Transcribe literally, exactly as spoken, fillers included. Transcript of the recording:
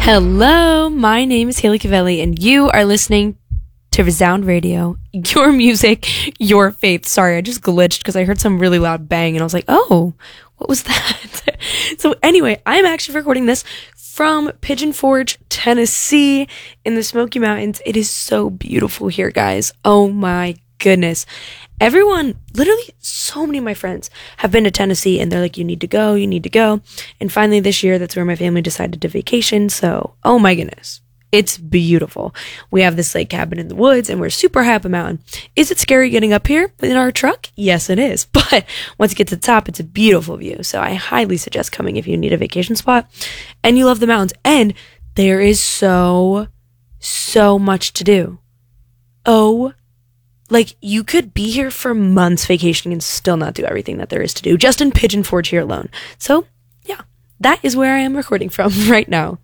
Hello, my name is Haley Cavelli, and you are listening to Resound Radio, your music, your faith. Sorry, I just glitched because I heard some really loud bang, and I was like, oh, what was that? So anyway, I'm actually recording this from Pigeon Forge, Tennessee, in the Smoky Mountains. It is so beautiful here, guys. Oh my goodness. Everyone, literally so many of my friends have been to Tennessee and they're like, you need to go, you need to go. And finally this year, that's where my family decided to vacation. So, oh my goodness, it's beautiful. We have this lake cabin in the woods and we're super high up a mountain. Is it scary getting up here in our truck? Yes, it is. But once you get to the top, it's a beautiful view. So I highly suggest coming if you need a vacation spot and you love the mountains. And there is so, so much to do. Oh Like, you could be here for months vacationing and still not do everything that there is to do, just in Pigeon Forge here alone. So, yeah, that is where I am recording from right now.